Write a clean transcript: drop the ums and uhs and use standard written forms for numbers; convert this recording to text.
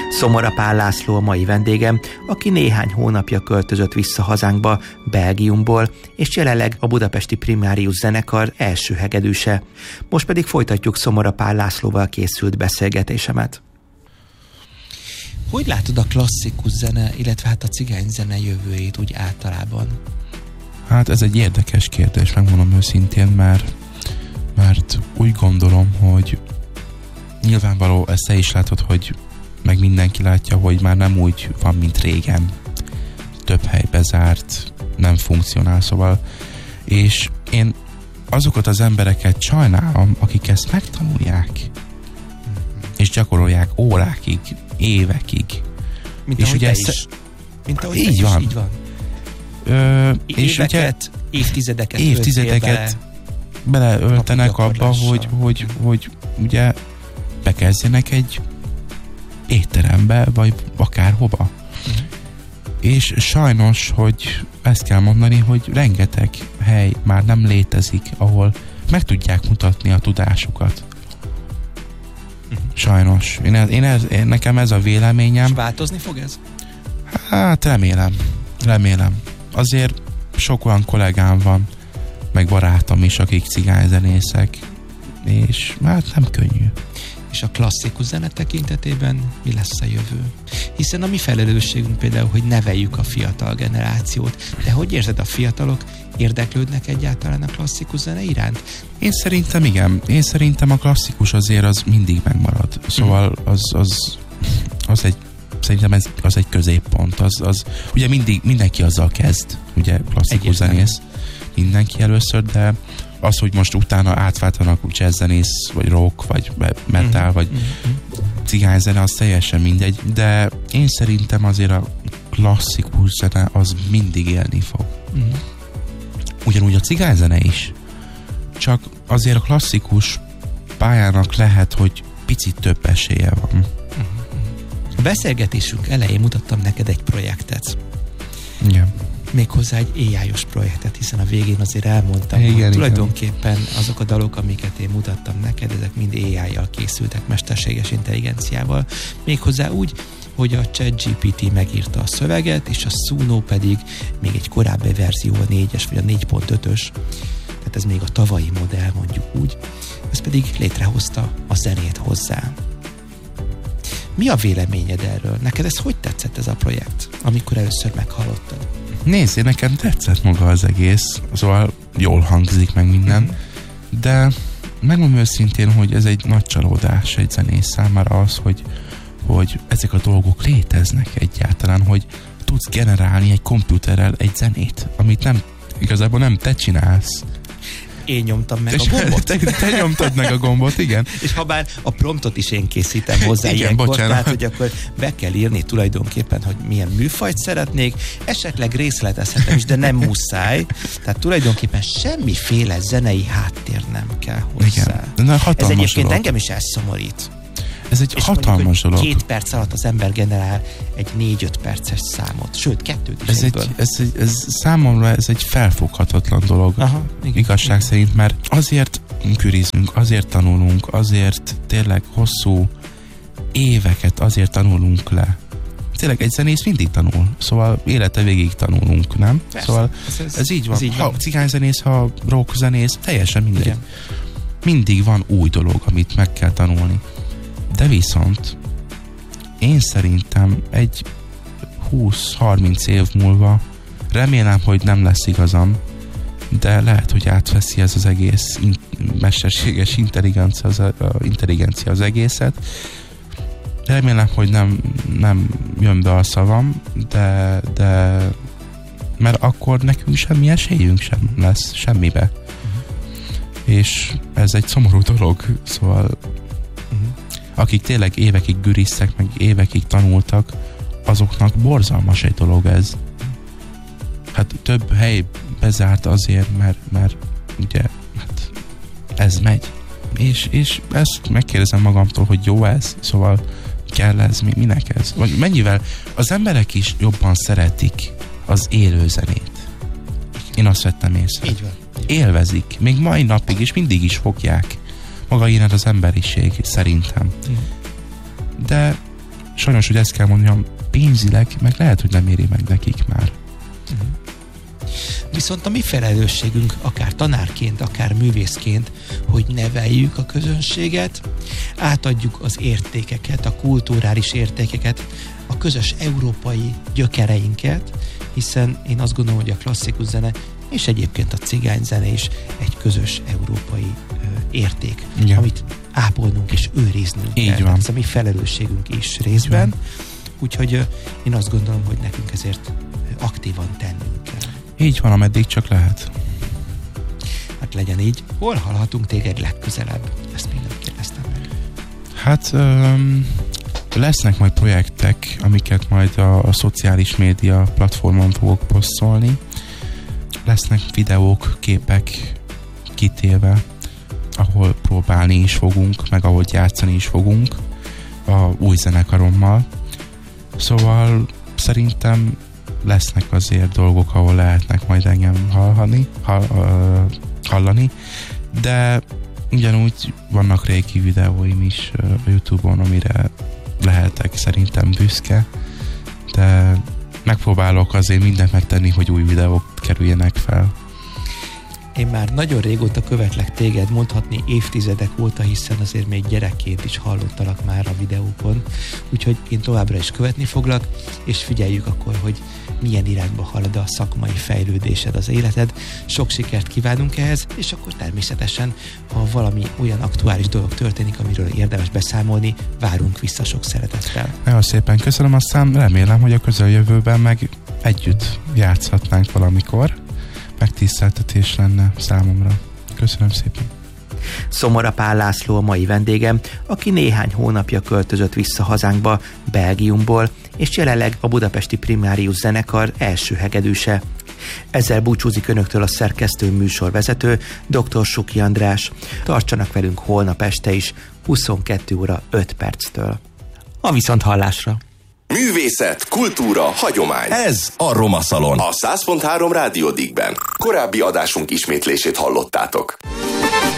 Szomora Pál László a mai vendégem, aki néhány hónapja költözött vissza hazánkba, Belgiumból, és jelenleg a Budapesti Primárius zenekar első hegedűse. Most pedig folytatjuk Szomora Pál Lászlóval készült beszélgetésemet. Hogy látod a klasszikus zene, illetve hát a cigányzene jövőjét úgy általában? Hát ez egy érdekes kérdés, megmondom őszintén, mert úgy gondolom, hogy nyilvánvaló, ezt te is látod, hogy meg mindenki látja, hogy már nem úgy van, mint régen. Több hely bezárt, nem funkcionál, szóval. És én azokat az embereket sajnálom, akik ezt megtanulják, és gyakorolják órákig, évekig. Mint és ugye is. Mint ahogy így van. Így van. És éveket, évtizedeket beleöltenek abba, hogy ugye bekezdjenek egy étterembe, vagy akárhova. És sajnos, hogy ezt kell mondani, hogy rengeteg hely már nem létezik, ahol meg tudják mutatni a tudásukat. Sajnos. Nekem ez a véleményem. És változni fog ez? Hát remélem. Azért sok olyan kollégám van, meg barátom is, akik cigányzenészek, és hát nem könnyű. És a klasszikus zene tekintetében mi lesz a jövő? Hiszen a mi felelősségünk például, hogy neveljük a fiatal generációt. De hogy érzed, a fiatalok érdeklődnek egyáltalán a klasszikus zene iránt? Én szerintem igen. Én szerintem a klasszikus azért az mindig megmarad. Szóval az egy szerintem az egy középpont. Az ugye mindenki azzal kezd, ugye klasszikus zenész. Mindenki először, de az, hogy most utána átváltanak jazzzenész, vagy rock, vagy metal, vagy cigányzene, az teljesen mindegy, de én szerintem azért a klasszikus zene az mindig élni fog. Ugyanúgy a cigányzene is. Csak azért a klasszikus pályának lehet, hogy picit több esélye van. A beszélgetésünk elején mutattam neked egy projektet. Igen. Méghozzá egy AI-os projektet, hiszen a végén azért elmondtam, hogy tulajdonképpen azok a dalok, amiket én mutattam neked, ezek mind AI-jal készültek, mesterséges intelligenciával. Méghozzá úgy, hogy a ChatGPT megírta a szöveget, és a Suno pedig még egy korábbi verzió, a 4-es vagy a 4.5-ös, tehát ez még a tavalyi modell, mondjuk úgy, ez pedig létrehozta a zenét hozzá. Mi a véleményed erről? Neked ez hogy tetszett ez a projekt, amikor először meghallottad? Nézd, nekem tetszett maga az egész, szóval jól hangzik meg minden, de megmondom őszintén, hogy ez egy nagy csalódás egy zenész számára az, hogy ezek a dolgok léteznek egyáltalán, hogy tudsz generálni egy komputerrel egy zenét, amit igazából nem te csinálsz. Én nyomtam meg a gombot. Te nyomtad meg a gombot, igen. És ha bár a promptot is én készítem hozzá ilyenkor, tehát hogy akkor be kell írni tulajdonképpen, hogy milyen műfajt szeretnék, esetleg részletezhetem is, de nem muszáj. Tehát tulajdonképpen semmiféle zenei háttér nem kell hozzá. Igen. Ez egyébként engem is elszomorít. Ez egy hatalmas dolog. 2 perc alatt az ember generál egy 4-5 perces számot, sőt 2 is. Ez számomra ez egy felfoghatatlan dolog. Aha, igazság szerint, mert azért kürizünk, azért tanulunk, azért tényleg hosszú éveket azért tanulunk le. Tényleg egy zenész mindig tanul, szóval élete végig tanulunk, nem? Persze, szóval ez így van. Ha cigányzenész, ha rockzenész, teljesen mindegy. Igen. Mindig van új dolog, amit meg kell tanulni. De viszont én szerintem egy 20-30 év múlva, remélem, hogy nem lesz igazam, de lehet, hogy átveszi ez az egész mesterséges intelligencia az egészet. Remélem, hogy nem jön be a szavam, de mert akkor nekünk semmi esélyünk sem lesz semmibe. És ez egy szomorú dolog, szóval akik tényleg évekig gürisztek, meg évekig tanultak, azoknak borzalmas egy dolog ez. Hát több hely bezárt azért, mert ugye hát ez megy. És ezt megkérdezem magamtól, hogy jó ez, szóval kell ez, minek ez? Vagy mennyivel az emberek is jobban szeretik az élő zenét. Én azt vettem észre. Így van. Élvezik. Még mai napig is mindig is fogják. Maga iránt az emberiség, szerintem. De sajnos, hogy ezt kell mondjam, pénzileg meg lehet, hogy nem éri meg nekik már. Viszont a mi felelősségünk, akár tanárként, akár művészként, hogy neveljük a közönséget, átadjuk az értékeket, a kulturális értékeket, a közös európai gyökereinket, hiszen én azt gondolom, hogy a klasszikus zene és egyébként a cigányzene is egy közös európai érték, igen, amit ápolnunk és őriznünk így kell. Van. Ez a mi felelősségünk is részben, úgyhogy én azt gondolom, hogy nekünk ezért aktívan tennünk kell. Így van, ameddig csak lehet. Hát legyen így. Hol hallhatunk téged legközelebb? Ezt még nem kérdeztem meg. Hát lesznek majd projektek, amiket majd a szociális média platformon fogok posztolni. Lesznek videók, képek kitéve, ahol próbálni is fogunk, meg ahol játszani is fogunk a új zenekarommal. Szóval szerintem lesznek azért dolgok, ahol lehetnek majd engem hallani, de ugyanúgy vannak régi videóim is a YouTube-on, amire lehetek szerintem büszke, de megpróbálok azért mindent megtenni, hogy új videók kerüljenek fel. Én már nagyon régóta követlek téged, mondhatni évtizedek óta, hiszen azért még gyerekként is hallottalak már a videókon, úgyhogy én továbbra is követni foglak, és figyeljük akkor, hogy milyen irányba halad a szakmai fejlődésed, az életed. Sok sikert kívánunk ehhez, és akkor természetesen, ha valami olyan aktuális dolog történik, amiről érdemes beszámolni, várunk vissza sok szeretettel. Nagyon szépen köszönöm, aztán remélem, hogy a közeljövőben meg együtt játszhatnánk valamikor. Megtiszteltetés lenne számomra. Köszönöm szépen. Szomora Pál László a mai vendégem, aki néhány hónapja költözött vissza hazánkba, Belgiumból, és jelenleg a budapesti Primárius zenekar első hegedűse. Ezzel búcsúzik önöktől a szerkesztő műsorvezető, dr. Suki András. Tartsanak velünk holnap este is, 22 óra 5 perctől. A viszonthallásra! Művészet, kultúra, hagyomány. Ez a Roma Szalon. A 100.3 Rádió Digben. Korábbi adásunk ismétlését hallottátok.